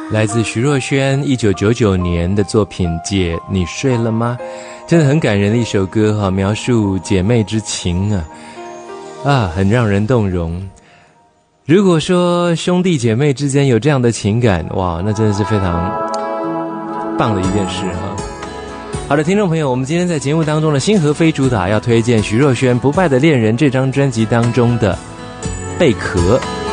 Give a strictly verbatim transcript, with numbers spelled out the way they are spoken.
来自徐若瑄一九九九年的作品《姐你睡了吗》，真的很感人的一首歌哈，描述姐妹之情啊，啊，很让人动容。如果说兄弟姐妹之间有这样的情感，哇，那真的是非常棒的一件事哈。好的，听众朋友，我们今天在节目当中的星河非主打要推荐徐若瑄《不败的恋人》这张专辑当中的《贝壳》。